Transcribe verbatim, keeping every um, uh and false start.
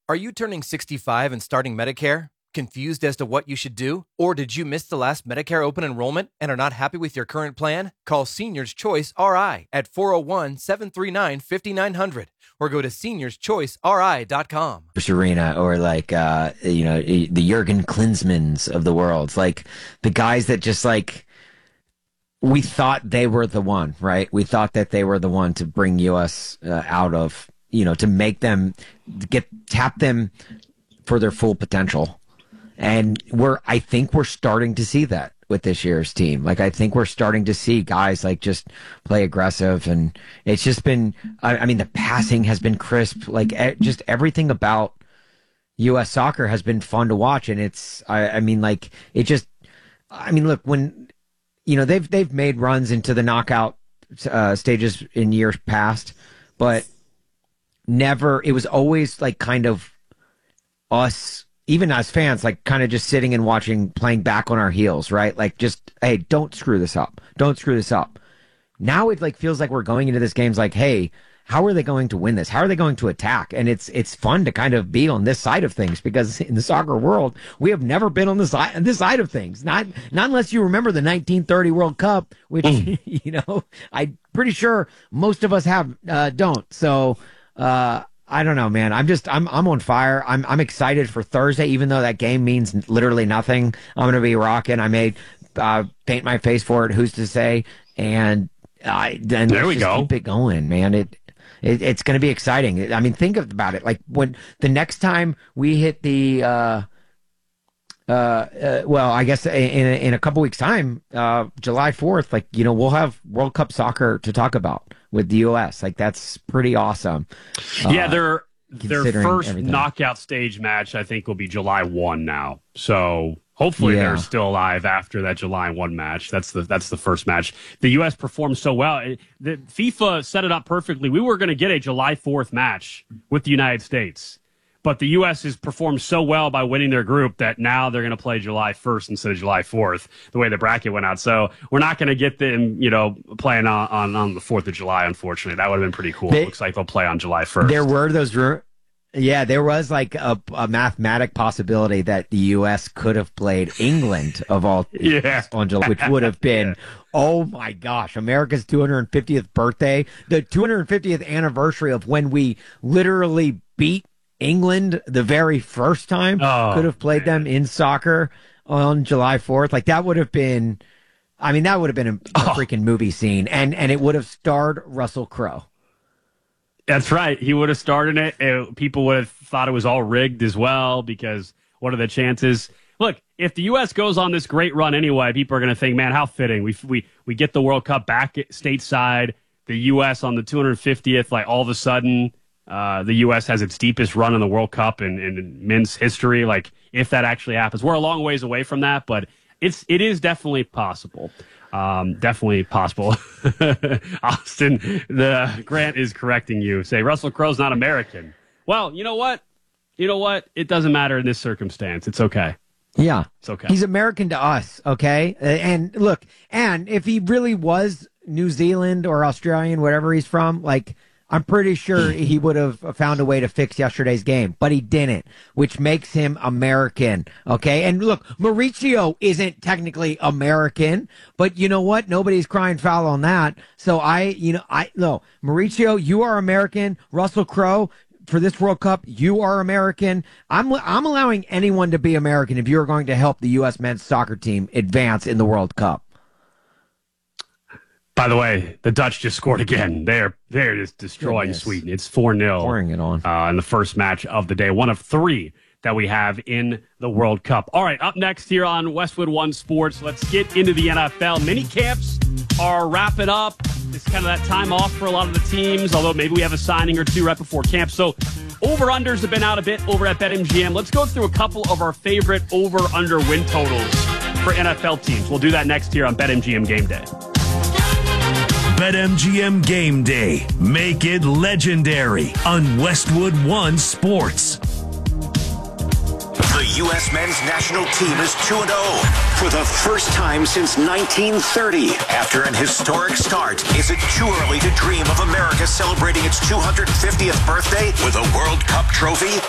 Are you turning sixty-five and starting Medicare? Confused as to what you should do? Or did you miss the last Medicare open enrollment and are not happy with your current plan? Call Seniors Choice R I at four oh one, seven three nine, five nine zero zero or go to seniors choice r i dot com. Arena or like, uh, you know, the Jurgen Klinsmans of the world. Like the guys that just like, we thought they were the one, right? We thought that they were the one to bring U S uh, out of, you know, to make them get, tap them for their full potential. And we're, I think we're starting to see that with this year's team. Like, I think we're starting to see guys like just play aggressive, and it's just been, I, I mean, the passing has been crisp. Like, e- just everything about U S soccer has been fun to watch. And it's, I, I mean, like, it just, I mean, look, when, you know, they've, they've made runs into the knockout uh, stages in years past, but never, it was always like kind of us, even as fans, like kind of just sitting and watching, playing back on our heels, right? Like just, hey, don't screw this up. Don't screw this up. Now it like feels like we're going into this game's like, hey, how are they going to win this? How are they going to attack? And it's it's fun to kind of be on this side of things, because in the soccer world, we have never been on this side, on this side of things. Not not unless you remember the nineteen thirty World Cup, which, mm. you know, I'm pretty sure most of us have uh, don't. So, uh I don't know, man. I'm just, I'm, I'm on fire. I'm, I'm excited for Thursday, even though that game means literally nothing. I'm going to be rocking. I may, uh, paint my face for it. Who's to say? And, I, uh, then there we just go. Keep it going, man. It, it it's going to be exciting. I mean, think about it. Like when the next time we hit the, uh, uh, uh well, I guess in, in, in a couple weeks time, uh, July fourth, like, you know, we'll have World Cup soccer to talk about with the U S. Like, that's pretty awesome. Yeah, uh, their their first everything. knockout stage match, I think, will be July first now. So hopefully yeah. they're still alive after that July first match. That's the that's the first match. The U S performed so well. It, the FIFA set it up perfectly. We were going to get a July fourth match with the United States. But the U S has performed so well by winning their group that now they're going to play July first instead of July fourth, the way the bracket went out. So we're not going to get them, you know, playing on, on, on the fourth of July, unfortunately. That would have been pretty cool. They, it looks like they'll play on July first. There were those, yeah, there was like a, a mathematic possibility that the U S could have played England of all yeah. on July, which would have been, yeah. oh my gosh, America's two hundred fiftieth birthday, the two hundred fiftieth anniversary of when we literally beat England the very first time. Oh, could have played man. them in soccer on July fourth. Like, that would have been, I mean, that would have been a, a oh. freaking movie scene. And, and it would have starred Russell Crowe. That's right. He would have starred in it. it. People would have thought it was all rigged as well, because what are the chances? Look, if the U S goes on this great run anyway, people are going to think, man, how fitting. We, we, we get the World Cup back stateside, the U S on the two hundred fiftieth, like all of a sudden, Uh, the U S has its deepest run in the World Cup in, in men's history. Like, if that actually happens, we're a long ways away from that, but it's it is definitely possible. Um, definitely possible. Austin, the Grant is correcting you. Say Russell Crowe's not American. Well, you know what? You know what? It doesn't matter in this circumstance. It's okay. Yeah, it's okay. He's American to us, okay? And look, and if he really was New Zealand or Australian, whatever he's from, like, I'm pretty sure he would have found a way to fix yesterday's game, but he didn't, which makes him American, okay? And look, Mauricio isn't technically American, but you know what? Nobody's crying foul on that. So I, you know, I, no, Mauricio, you are American. Russell Crowe, for this World Cup, you are American. I'm, I'm allowing anyone to be American if you're going to help the U S men's soccer team advance in the World Cup. By the way, the Dutch just scored again. They're they're just destroying Goodness. Sweden. It's four nil. Pouring it on. Uh, in the first match of the day. One of three that we have in the World Cup. All right, up next here on Westwood One Sports, let's get into the N F L. Mini camps are wrapping up. It's kind of that time off for a lot of the teams, although maybe we have a signing or two right before camp. So over-unders have been out a bit over at BetMGM. Let's go through a couple of our favorite over-under win totals for N F L teams. We'll do that next here on BetMGM Game Day. BetMGM Game Day. Make it legendary on Westwood One Sports. The U S men's national team is two and oh for the first time since nineteen thirty. After an historic start, is it too early to dream of America celebrating its two hundred fiftieth birthday with a World Cup trophy?